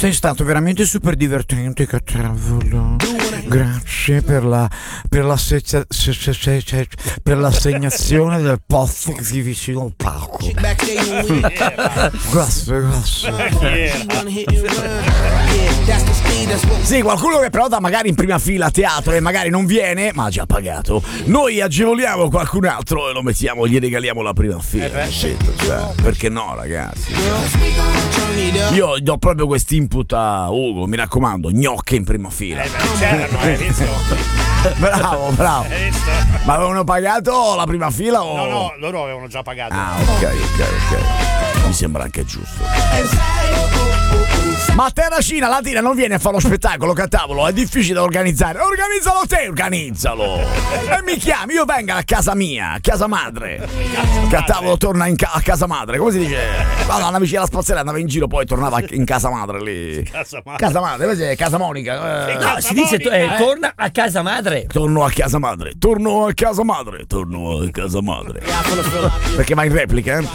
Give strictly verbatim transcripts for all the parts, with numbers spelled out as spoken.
sei stato veramente super divertente, Catavolo. Grazie per la per la se, se, se, se, se, per l'assegnazione del posto così vicino al palco. Grazie, grazie. Sì, qualcuno che prenota magari in prima fila a teatro e magari non viene, ma ha già pagato. Noi agevoliamo qualcun altro e lo mettiamo, gli regaliamo la prima fila. Sì, cioè, perché no, ragazzi? Io do proprio questo input a Ugo, mi raccomando, gnocche in prima fila. Eh, beh, c'erano, hai visto? Bravo, bravo. Hai visto? Ma avevano pagato la prima fila o? No, no, loro avevano già pagato. Ah, ok, ok, ok. Mi sembra anche giusto. Ma a Terracina Latina non viene a fare lo spettacolo, Catavolo, è difficile da organizzare. Organizzalo te, organizzalo. E mi chiami, io vengo a casa mia, a casa madre. Catavolo torna in ca- a casa madre, come si dice? Quando andava vicino alla spazzella andava in giro, poi tornava in casa madre lì. Casa madre. Casa madre, invece è casa Monica. Eh. No, si dice eh, torna a casa madre. Torno a casa madre, torno a casa madre, torno a casa madre. Perché va in replica, eh?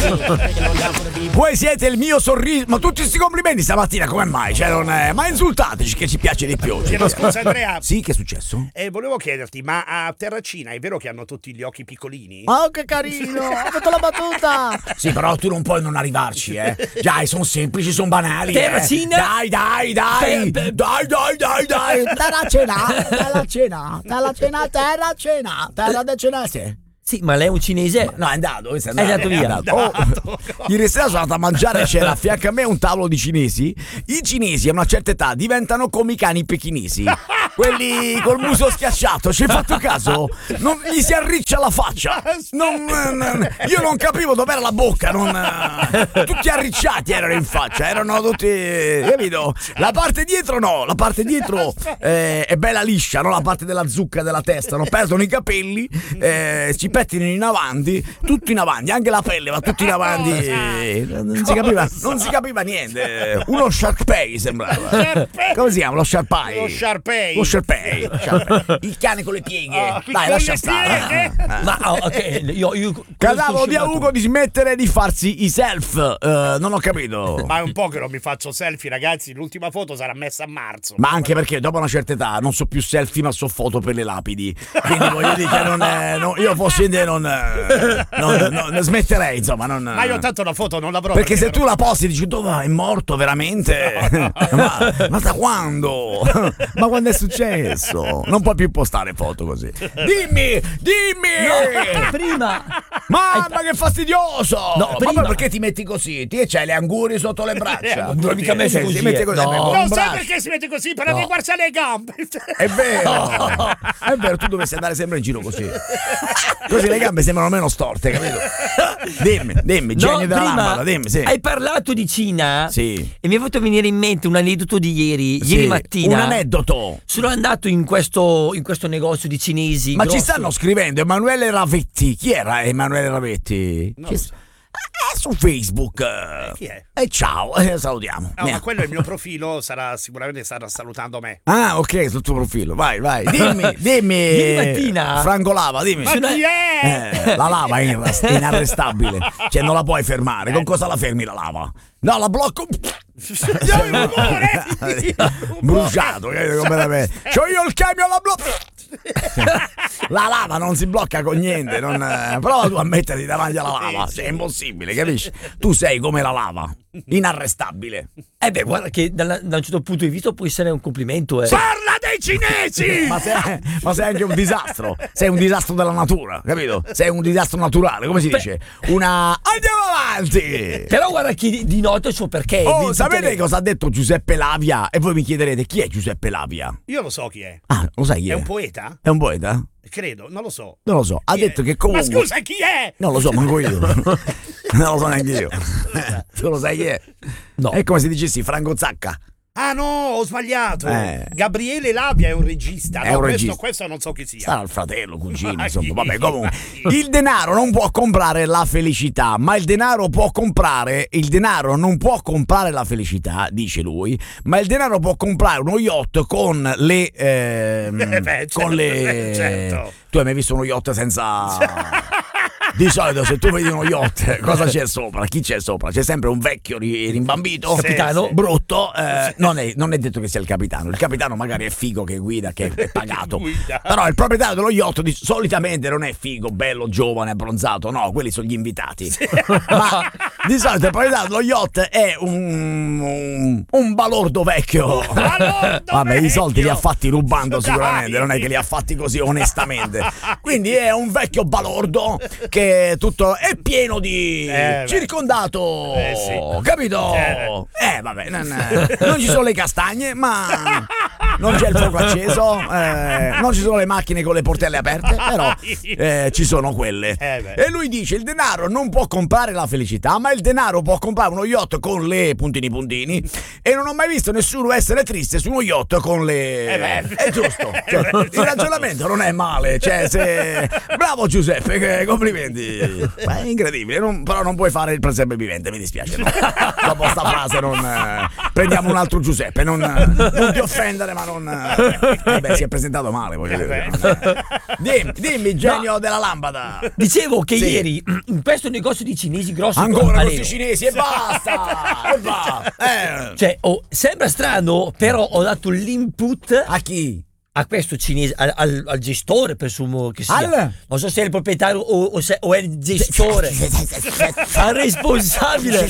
Voi siete il mio sorriso. Ma tutti questi complimenti stamattina, come mai? Cioè, non è... Ma insultateci che ci piace di più. Chiedo scusa, Andrea. Sì, che è successo? Eh, volevo chiederti, ma a Terracina è vero che hanno tutti gli occhi piccolini? Oh, che carino, ho fatto la battuta. Sì, però tu non puoi non arrivarci, eh. Dai, sono semplici, sono banali. Terracina? Eh. Dai, dai, dai. Dai, dai, dai, dai. Terra cena, terra cena, terra cena, terra cena, terra de cenate. Sì, ma lei è un cinese? No, è andato, questo è È andato, andato via. è andato. Oh, ieri sera sono andato a mangiare, c'era a fianco a me un tavolo di cinesi. I cinesi a una certa età diventano come i cani pechinesi, quelli col muso schiacciato. Ci hai fatto caso? Non gli si arriccia la faccia. Non, non, io non capivo dov'era la bocca. Non, tutti arricciati erano in faccia, erano tutti, capito? La parte dietro no, la parte dietro eh, è bella liscia, no? La parte della zucca della testa, non perdono i capelli, eh, ci pettinano in avanti, tutto in avanti, anche la pelle va tutto in avanti. Non si capiva, non si capiva niente. Uno Sharpei sembrava. Come si chiama? Lo Sharpei. Lo Sharpei. Lo Sharpei. Lo Sharpei. Il cane con le pieghe. Oh, Dai, con lascia le stare. pieghe? Ah. Ma oh, ok, io, io Cadavolo di Ugo di smettere di farsi i self. Uh, non ho capito. Ma è un po' che non mi faccio selfie, ragazzi. L'ultima foto sarà messa a marzo. Ma anche perché dopo una certa età non so più selfie, ma so foto per le lapidi. Quindi voglio dire che non è, no, io fossi in te non, non, non, non smetterei, insomma. Non, ma io tanto la foto non l'avrò. Perché, perché se tu la posti e dici dove è morto veramente? No. ma, ma da quando? Ma quando è successo? Non puoi più postare foto così. Dimmi, dimmi! No, prima! Mamma che fastidioso! No, ma prima... poi perché ti metti così? Ti c'hai le angurie sotto le braccia? Non mica messo si, così. si mette così. No. Non so perché si mette così, però no. mi guarda le gambe. È vero, è vero, tu dovresti andare sempre in giro così. Così le gambe sembrano meno storte, capito? Dimmi, dimmi, genio no, della prima lampada, dimmi, sì. Hai parlato di Cina? Sì. E mi è fatto venire in mente un aneddoto di ieri, sì, ieri mattina. Un aneddoto. Sono andato in questo, in questo negozio di cinesi. Ma grosso. ci stanno scrivendo Emanuele Ravetti. Chi era Emanuele Ravetti? Non lo so. È su Facebook. Eh, chi è? E ciao, eh, salutiamo. No, ma quello è il mio profilo, sarà sicuramente starà salutando me. Ah, ok, sul tuo profilo. Vai, vai. Dimmi, dimmi. Ieri mattina. Franco Lava, dimmi. Ma chi è? Eh, la lava è inarrest- inarrestabile. Cioè, non la puoi fermare. Con cosa la fermi la lava? No, la blocco. Bruciato, capito come la vedi? C'ho io il camion alla blocco. La lava non si blocca con niente. Non, eh, prova tu a metterti davanti alla lava. Cioè, è impossibile, capisci? Tu sei come la lava, inarrestabile. Eh beh, guarda che da, da un certo punto di vista può essere un complimento. Eh. Parla dei cinesi! Ma sei, ma sei anche un disastro. Sei un disastro della natura, capito? Sei un disastro naturale, come si dice? Una. Andiamo avanti! Però guarda che di, di notte il suo perché. Oh, sapete le... cosa ha detto Giuseppe Lavia? E voi mi chiederete chi è Giuseppe Lavia? Io lo so chi è. Ah, lo sai chi è? È un poeta? È un poeta? Credo, non lo so. Non lo so. Ha Chi detto è? che comunque. Ma scusa, chi è? Non lo so, manco io. Non lo so neanche io. Tu lo sai chi è? No. È come se dicessi Franco Zacca. Ah no, ho sbagliato. Eh. Gabriele Lavia è un regista. È No, un questo, regista. questo non so chi sia. Sarà il fratello, cugino, Ma insomma. chi? Vabbè, comunque. Il denaro non può comprare la felicità, ma il denaro può comprare. Il denaro non può comprare la felicità, dice lui, ma il denaro può comprare uno yacht con le. Ehm, Eh beh, certo, con le. certo. Tu hai mai visto uno yacht senza. Di solito se tu vedi uno yacht, cosa c'è sopra? Chi c'è sopra? C'è sempre un vecchio ri- rimbambito, Sì, capitano, sì. brutto. Eh, non, è, non è detto che sia il capitano. Il capitano magari è figo, che guida, che è pagato. Guida. Però il proprietario dello yacht di, solitamente non è figo, bello, giovane, abbronzato. No, quelli sono gli invitati. Ma di solito il proprietario dello yacht è un, un, un balordo vecchio. Balordo Vabbè, i soldi li vecchio. ha fatti rubando Dai. sicuramente, non è che li ha fatti così onestamente. Quindi è un vecchio balordo che tutto è pieno di Eh, beh. circondato, Eh, sì. capito? Eh, Eh vabbè, non, non ci sono le castagne, ma non c'è il fuoco acceso, eh, non ci sono le macchine con le portelle aperte, però eh, ci sono quelle. Eh, beh. E lui dice: il denaro non può comprare la felicità, ma il denaro può comprare uno yacht con le puntini puntini. E non ho mai visto nessuno essere triste su uno yacht con le. Eh, beh. È giusto, cioè, il ragionamento non è male, cioè se. Bravo Giuseppe, che complimenti. Ma è incredibile, non- però non puoi fare il presepe vivente, mi dispiace. No? Dopo sta frase non eh, prendiamo un altro Giuseppe, non, non ti offendere, ma non eh, beh, si è presentato male, voglio dire. Dimmi, dimmi, genio della lampada. Dicevo che Sì. ieri in questo negozio di cinesi grossi Ancora a questi Leno, cinesi e basta, e basta. Eh. cioè, oh, sembra strano, però ho dato l'input A chi? a questo cinese, al, al- al gestore, presumo che sia. Al- Non so se è il proprietario o, o se- o è il gestore, al responsabile.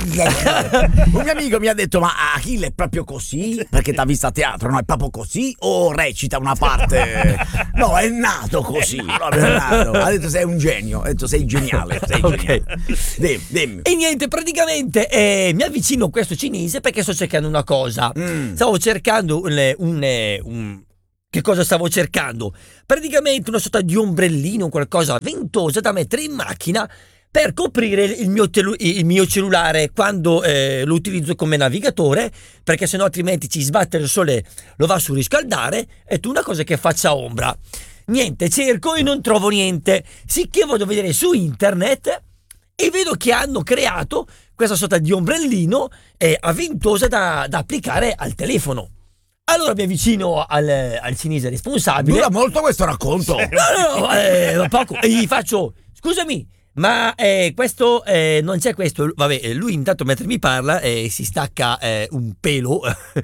Un mio amico mi ha detto: ma Achille è proprio così? Perché t'ha visto a teatro, no? È proprio così? O recita una parte? No, è nato così, proprio è nato. Ha detto: sei un genio, ha detto: sei geniale, sei Ok. geniale. Dimmi, dimmi. E niente, praticamente eh, mi avvicino a questo cinese perché sto cercando una cosa. Mm. Stavo cercando un, un, eh, un- Che cosa stavo cercando? Praticamente una sorta di ombrellino, qualcosa ventosa da mettere in macchina per coprire il mio, telu- il mio cellulare quando eh, lo utilizzo come navigatore, perché sennò altrimenti ci sbatte il sole, lo va a surriscaldare, è tu una cosa che faccia ombra. Niente, cerco e non trovo niente, sicché vado a vedere su internet e vedo che hanno creato questa sorta di ombrellino eh, a ventosa da, da applicare al telefono. Allora mi avvicino al, al cinese responsabile. Dura molto questo racconto. No, no, no, eh, poco. E gli faccio: scusami, ma eh, questo eh, non c'è questo. Vabbè, eh, lui intanto mentre mi parla eh, si stacca eh, un pelo.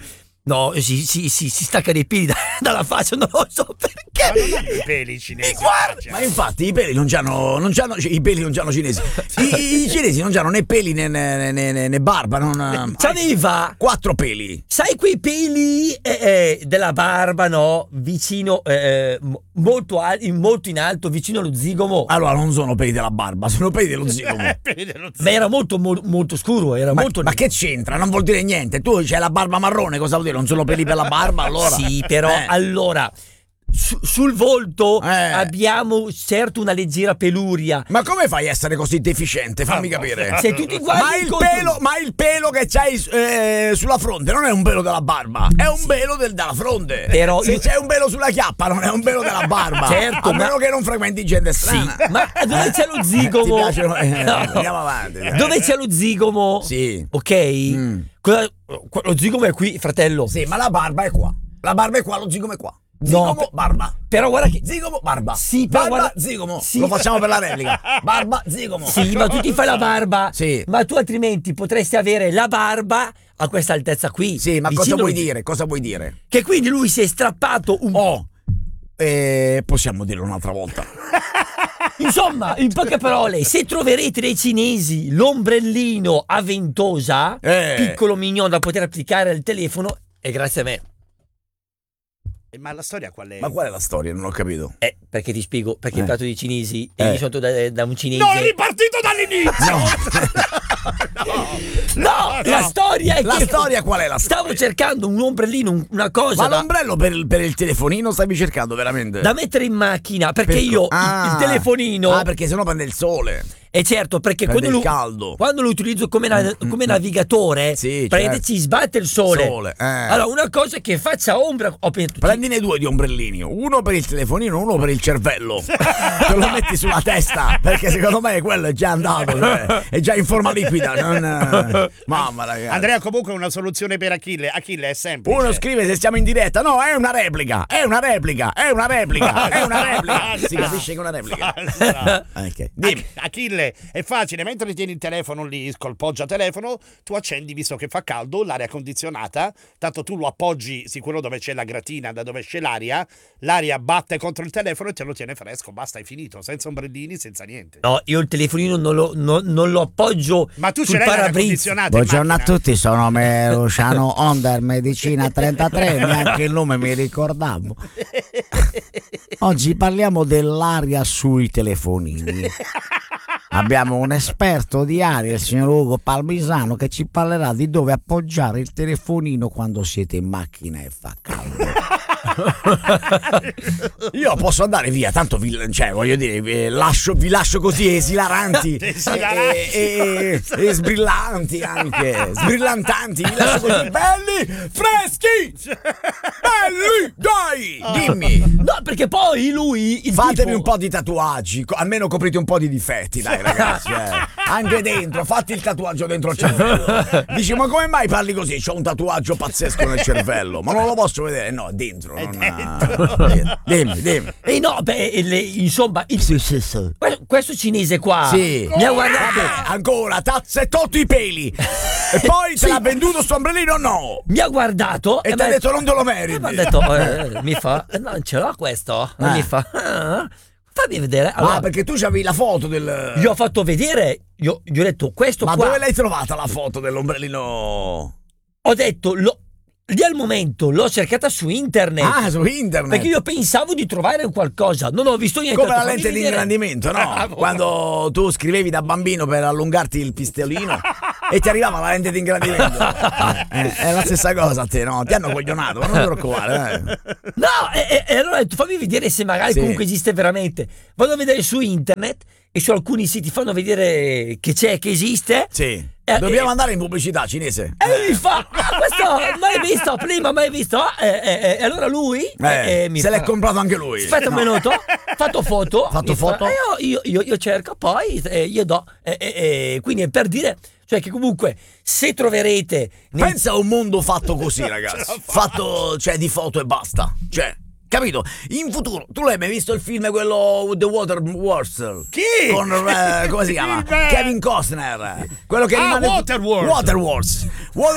No, si, si, si, si stacca dei peli da- dalla faccia, non lo so perché. Ma non hanno i peli cinesi. Guarda, Ma infatti i peli non c'hanno, non c'hanno i peli non c'hanno cinesi. I, i cinesi non c'hanno né peli né, né, né, né- né barba, non c'aveva, quattro peli. sai quei peli eh, eh, della barba, no? Vicino, eh, mo- molto, al- in, molto in alto, vicino allo zigomo. Allora non sono peli della barba, sono peli dello zigomo. Eh, peli dello Ma era molto, mo- molto scuro, era Ma, molto ma che c'entra? Non vuol dire niente. Tu c'hai la barba marrone, cosa vuol dire? Non sono peli per la barba, allora? Sì, però Eh. allora su- sul volto Eh. abbiamo certo una leggera peluria. Ma come fai a essere così deficiente? Fammi Ah, capire. Se tu ti guardi Ma il, incontro- pelo, ma il pelo che c'hai eh, sulla fronte non è un pelo della barba, è un pelo del- della fronte. Però se io- c'è un pelo sulla chiappa, non è un pelo della barba. Certo, a meno ma- che non frequenti gente Sì, strana. ma dove c'è lo zigomo? Ti piacciono? Eh, No. Andiamo avanti. Dove c'è lo zigomo? Sì. Ok? Mm. Cosa- Lo zigomo è qui, fratello. Sì, ma la barba è qua. La barba è qua, lo zigomo è qua. Zigomo, per- barba. Però guarda che Zigomo, barba. Sì, però barba, guarda- zigomo. sì. Lo facciamo per la replica. Barba, zigomo. Sì, ma tu ti fai la barba. Sì. Ma tu altrimenti potresti avere la barba a questa altezza qui. Sì, ma cosa vicino- vuoi dire? Cosa vuoi dire? Che quindi lui si è strappato un Oh, eh, possiamo dirlo un'altra volta. Insomma, in poche parole, se troverete dei cinesi l'ombrellino a ventosa, Eh. piccolo mignon da poter applicare al telefono, è grazie a me. Eh, Ma la storia qual è? Ma qual è la storia? Non ho capito. Eh, perché ti spiego, perché Eh. ho parlato di cinesi Eh. e di solito da, da un cinese. No, è ripartito dall'inizio! No, la storia è La che storia qual è la storia? stavo cercando un ombrellino, un- una cosa Ma da, l'ombrello per il, per il telefonino stavi cercando veramente? da mettere in macchina, perché Per- io il- Ah. il telefonino Ah, perché sennò prende il sole. E certo, perché Prende quando il lo, caldo. quando lo utilizzo come, na- come navigatore, Sì, praticamente certo. ci sbatte il sole. Sole, eh. Allora, una cosa che faccia ombra. Ho pensato, Prendine due di ombrellini, uno per il telefonino, uno per il cervello. Te lo metti sulla testa, perché secondo me quello è già andato, cioè, è già in forma liquida. Non... Mamma ragazzi. Andrea, comunque una soluzione per Achille. Achille è semplice. Uno scrive se siamo in diretta, no, è una replica, è una replica, è una replica, è una replica. Si capisce che è una replica. Ok, dimmi. Ach- Achille, è facile, mentre tieni il telefono lì col poggia telefono, tu accendi, visto che fa caldo, l'aria condizionata, tanto tu lo appoggi sicuro dove c'è la gratina, da dove c'è l'aria, l'aria batte contro il telefono e te lo tiene fresco, basta, è finito, senza ombrellini, senza niente. no, io il telefonino non lo, non- non lo appoggio. Ma tu sul ce l'hai l'aria parabrezza. condizionata in Buongiorno a macchina? tutti, sono me Luciano Onder, Medicina trentatré, neanche il nome mi ricordavo. Oggi parliamo dell'aria sui telefonini. Abbiamo un esperto di aria, il signor Ugo Palmisano, che ci parlerà di dove appoggiare il telefonino quando siete in macchina e fa caldo. Io posso andare via, tanto vi, cioè, voglio dire, vi lascio, vi lascio così esilaranti Esilaranti. e, e, e sbrillanti anche, sbrillantanti, vi lascio così belli, freschi, belli, dai, dimmi. No, perché poi lui. Il Fatevi tipo- un po' di tatuaggi, co- almeno coprite un po' di difetti, dai ragazzi, eh. Anche dentro, fatti il tatuaggio dentro il cervello. Dici, ma come mai parli così? C'ho un tatuaggio pazzesco nel cervello, ma non lo posso vedere. No, è dentro. Non ha... Dimmi, dimmi. E no, beh, le- insomma, il- questo, questo cinese qua Sì. mi ha guardato. Vabbè, ancora, tazze tolto i peli. E poi Sì. te l'ha venduto sto ombrellino? No. Mi ha guardato E ti ha m'ha- detto non te lo meriti. e mi ha detto, eh, mi fa, eh, non ce l'ho questo. E Eh. mi fa, ah, fammi vedere. Allora, Ah, perché tu c'avevi la foto del... gli ho fatto vedere, gli ho, gli ho detto questo Ma qua. dove l'hai trovata la foto dell'ombrellino? Ho detto, lo- lì al momento l'ho cercata su internet. Ah, su internet. Perché io pensavo di trovare qualcosa, non ho visto niente. Come ho la detto, lente fammi di vedere. ingrandimento, no? Bravo. Quando tu scrivevi da bambino per allungarti il pistolino e ti arrivava la lente di ingrandimento. Eh, è la stessa cosa a te, no? Ti hanno coglionato, ma non ti preoccupare. Eh. No, e, e- e allora ho detto fammi vedere se magari Sì. comunque esiste veramente. Vado a vedere su internet e su alcuni siti fanno vedere che c'è, che esiste. Sì. Eh, Dobbiamo eh. andare in pubblicità cinese. E lui mi fa, ah, questo mai visto prima, mai visto. E eh, eh, eh, allora lui Eh, eh, mi se fa, l'è comprato anche lui. aspetta un No. minuto, fatto foto, Fatto mi fa, foto? e io, io, io, io cerco, poi eh, io do. Eh, eh, eh, quindi è per dire, cioè che comunque se troverete nel- Pensa a un mondo fatto così, ragazzi. Fatto, cioè, di foto e basta. Cioè, capito? In futuro, tu l'hai mai visto il film quello The Water Wars? Chi? Con, eh, come si chiama? Beh. Kevin Costner. Quello che Ah, rimane... Waterworld. Water Wars. Water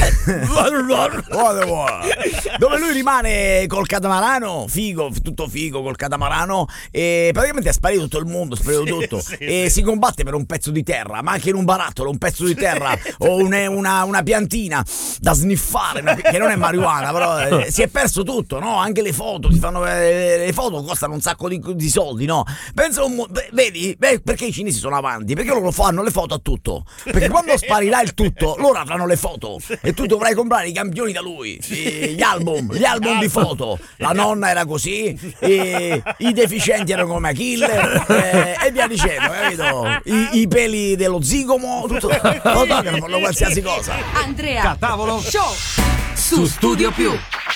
Wars. Water Wars. Dove lui rimane col catamarano, figo, tutto figo col catamarano, e praticamente è sparito tutto il mondo, è sparito tutto. Sì, e sì. si combatte per un pezzo di terra, ma anche in un barattolo, un pezzo di terra o un- una, una piantina da sniffare, una- che non è marijuana, però eh, si è perso tutto, no? Anche le foto, si fanno, eh, le foto costano un sacco di, di soldi, no? Pensa un mo- beh, vedi? Beh, perché i cinesi sono avanti? Perché loro fanno le foto a tutto. Perché quando sparirà il tutto, loro avranno le foto e tu dovrai comprare i campioni da lui, i- gli album, gli album di foto. La nonna era così, e i deficienti erano come Achille, eh, e via dicendo, capito? I, i peli dello zigomo, tutto. Fotografano, fanno qualsiasi cosa. Andrea Tavolo Show su Studio Più.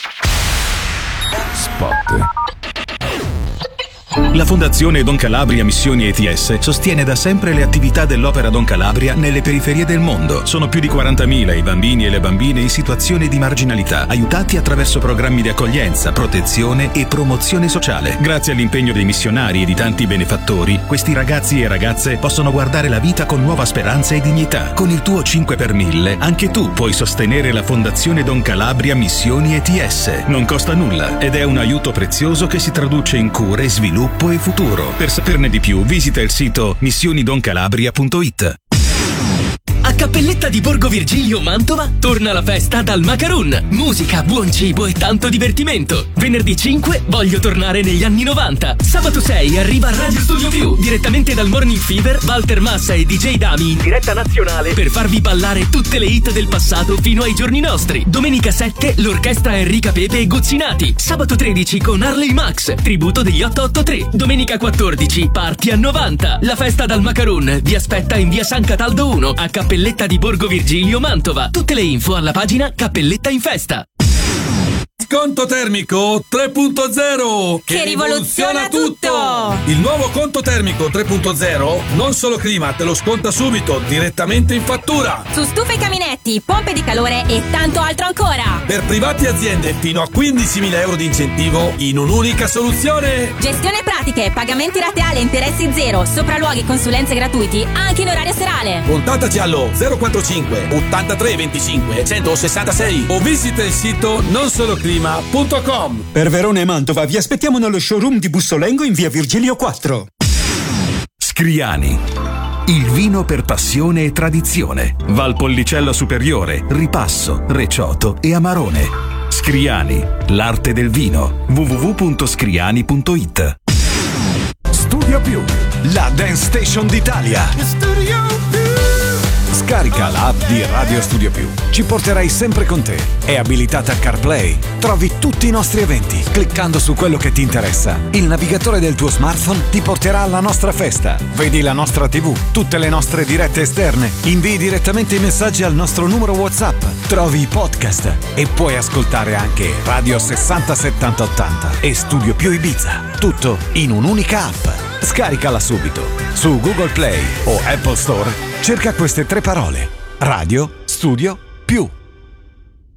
Spot. La Fondazione Don Calabria Missioni E T S sostiene da sempre le attività dell'Opera Don Calabria nelle periferie del mondo. Sono più di quarantamila i bambini e le bambine in situazioni di marginalità, aiutati attraverso programmi di accoglienza, protezione e promozione sociale. Grazie all'impegno dei missionari e di tanti benefattori, questi ragazzi e ragazze possono guardare la vita con nuova speranza e dignità. Con il tuo cinque per mille, anche tu puoi sostenere la Fondazione Don Calabria Missioni E T S. Non costa nulla ed è un aiuto prezioso che si traduce in cure, sviluppo e futuro. Per saperne di più, visita il sito missioni don calabria punto it. A Cappelletta di Borgo Virgilio, Mantova, torna la festa dal Macaroon. Musica, buon cibo e tanto divertimento. Venerdì cinque voglio tornare negli anni novanta. Sabato sei arriva Radio Studio Più, direttamente dal Morning Fever, Walter Massa e D J Dami in diretta nazionale per farvi ballare tutte le hit del passato fino ai giorni nostri. Domenica sette l'orchestra Enrica Pepe e Gozzinati. Sabato tredici con Harley Max, tributo degli otto otto tre. Domenica quattordici party a novanta. La festa dal Macaroon vi aspetta in via San Cataldo uno a Cappelletta di Borgo Virgilio, Mantova. Tutte le info alla pagina Cappelletta in Festa. Conto termico tre punto zero che, che rivoluziona tutto! Il nuovo conto termico tre punto zero non solo clima, te lo sconta subito direttamente in fattura su stufe e caminetti, pompe di calore e tanto altro ancora. Per privati e aziende fino a quindicimila euro di incentivo in un'unica soluzione. Gestione pratiche, pagamenti rateali e interessi zero, sopralluoghi e consulenze gratuiti anche in orario serale. Contattaci allo zero quarantacinque ottantatré venticinque centosessantasei o visita il sito non solo clima punto com. Per Verona e Mantova vi aspettiamo nello showroom di Bussolengo in via Virgilio quattro. Scriani, il vino per passione e tradizione. Valpolicella Superiore, Ripasso, Recioto e Amarone. Scriani, l'arte del vino. w w w punto scriani punto it. Studio Più, la dance station d'Italia. Scarica l'app di Radio Studio Più. Ci porterai sempre con te. È abilitata a CarPlay. Trovi tutti i nostri eventi cliccando su quello che ti interessa. Il navigatore del tuo smartphone ti porterà alla nostra festa. Vedi la nostra tivù, tutte le nostre dirette esterne. Invii direttamente i messaggi al nostro numero WhatsApp. Trovi i podcast e puoi ascoltare anche Radio sessanta settanta ottanta e Studio Più Ibiza. Tutto in un'unica app. Scaricala subito. Su Google Play o Apple Store cerca queste tre parole: Radio Studio Più.